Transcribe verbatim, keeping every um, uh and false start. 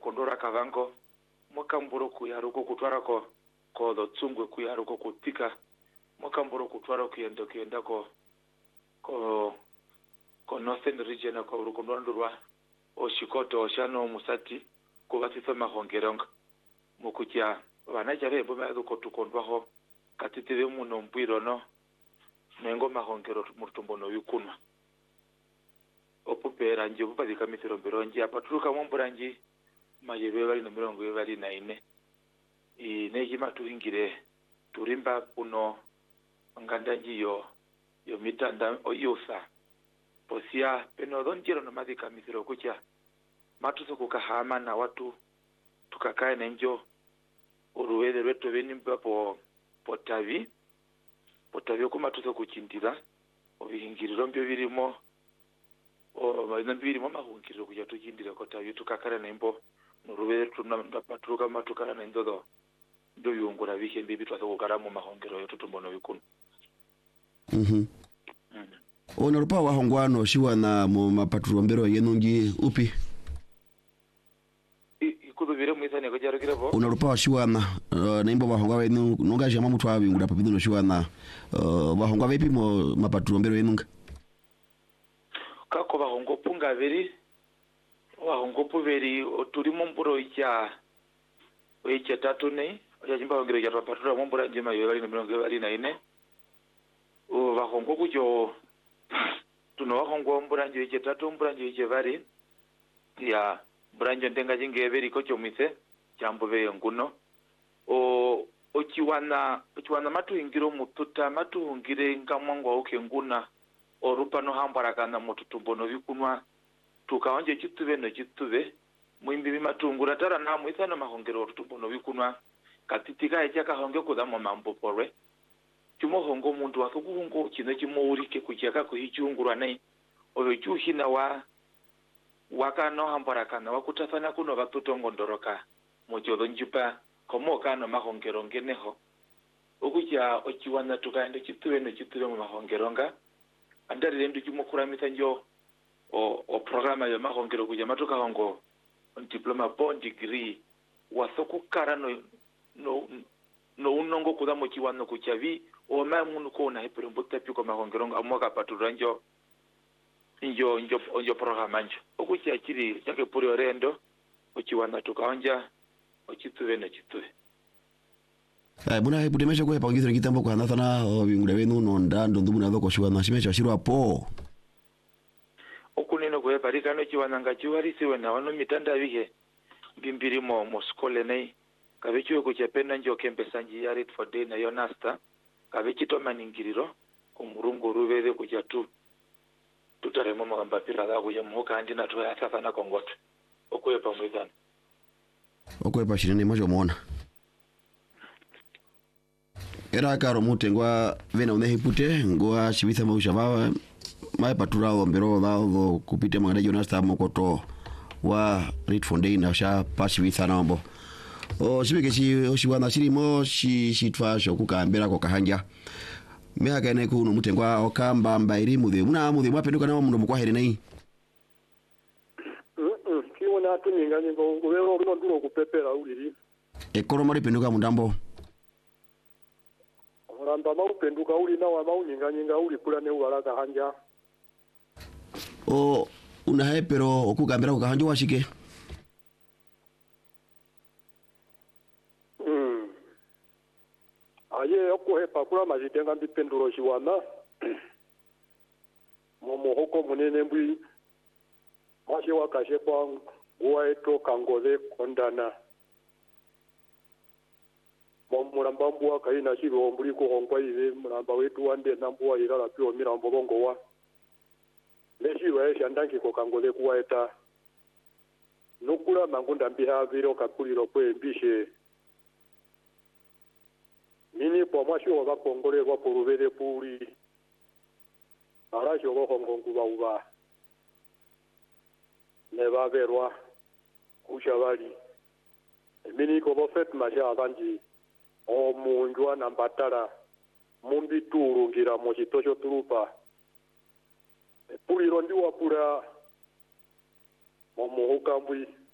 kondora kavango mwakamburo kuyaruko kutwara ko ko do tsungwe kuyaruko kutika mwakamburo kutwara kuyenda kuyenda ko ko ko northern region ko rukondondurwa o shikoto oshano musati kubatisa mahongeronga mukujya bana jabe bomba ko tukondwaho katitire muno mbwiro no nengo mahongero mutumbono yukunwa opupera nje bubadika mitero mbironje apaturuka momburanji mayebe bali na mirongo bali na ine i neji matuingire turimba kuno ngandanji yo yo mitanda oyusa posia peno donjero no madika mitero kucha matuso kukahama na watu tukakae na njo uruwele rwetu venimba po potavi potavi kuma tuso kuchindira obihingiriro mbyo birimo o baina birimo mahungiriro kujya tukindira kotavi tukakara na imbo nuruwele tunapaturuka matukara na ndodo ndo yungura bihe mbibi twaso kukara mu mahongero yo tutumbono bikuno. Mhm. Mm Ona rupa wa hongwano shiwana mu mapaturo mbero yenungi upi ikubire mwithane ko jaro kirebo una rupa wa shiwana uh, naimbo wa hongwa wenu nunga jama mutwa abingura papidino shiwana uh, wa hongwa bepi mo mapaturo mbero yenunga kako ba hongo punga beri wa hongo puberi turi mu mburo ya weche tatu ne ya jimba ngiro ya mapaturo mu mbura njema yo bali na mirongo bali na ine o ba hongo kujo tuno hongo mbura nje tatu mbura nje bari ya branjo ndenga jingeberi ko chomise jambo be nguno o ochiwana ochiwana matu ingiro mututa matu ngire ngamwango oke nguna orupa no hambara kana mututumbono bikunwa tukaonje chitube no chitube muimbi matungura tara na muithana mahongero orutumbono bikunwa katitika echa kahonge kudamo mambo porwe chumo hongo muntu wakugungo kino kimurike kuchaka kuhichungurwa nei obechuhina wa wakano hambara kana wakutafana kuno batutongo ndoroka mojodo njupa komo kana mahongero ngeneho okuja ochiwana tukaende chitube no chitube mu mahongeronga andari rendu kumukuramita njo o o programa ya mahongero kuja matuka hongo diploma bon degree wasokukara no no no unongo kudamo chiwana kuchavi o mamuntu ko na hepero mbota piko mahongeronga amoka paturanjo injo injo injo programa njo okuchi akiri chake puri orendo ochiwana tukaonja ochitube na chitube. Ai buna hebu demesha kwa pangizira kitambo kwa nathana obingule wenu no ndando ndumuna thoko shiwana shimecha shirwa po okunino kwa parika no chiwana ngachiwari siwe na wano mitanda bihe bimbiri mo mo skole nei kabechiwe kuchapenda njo kembe sanji ya Red for Day na Yonasta kabechito maningiriro kumurungu rubeze kuchatu tutaremo magamba pira da kuye muka andi na to ya sasa na kongoto okuye pamwizana okuye pa shirene mojo muona era karo mutengwa vena unehipute ngwa chibitha mausha bawa mai paturao mbero dao kupite magada Jonasta mokoto wa Red for Day na sha pasibitha nambo o shibeke chi oshiwana shirimo shi shitwasho kukambera ko kahanja mehaka ene kuno mutengwa okamba mbairi muthe muna muthe mwapenduka nawo muno mukwahere nei mhm kiwona tuninga ngo ngubero runo ndulo kupepera uliri ekoro mari penduka mundambo ramba maupenduka uli na wa mauninga nyinga uli kula ne ubalaka hanja o una hepero okugambira ko kahanja washike mm aye okuhepa kula majitenga mbipenduro shiwana momo hoko munene mbwi mashe wakashe kwa guwa eto kangoze kondana mulamba mbuwa kaina shiro mbuli ko hongwa ibe mulamba wetu wande nambuwa irala pyo mirambo bongo wa leshiro esha ndanki ko kangole kuwaeta nukula mangunda mbiha viro kapuliro kwe mbishe mini po mwasho wa kongole wa porubere puli arasho go hongongu ba uba ne ba verwa kushabali mini ko bofet masha abanji o munjwa na mbatala mumbi turungira mu kitosho turupa puliro ndi wapula mu muhukambwi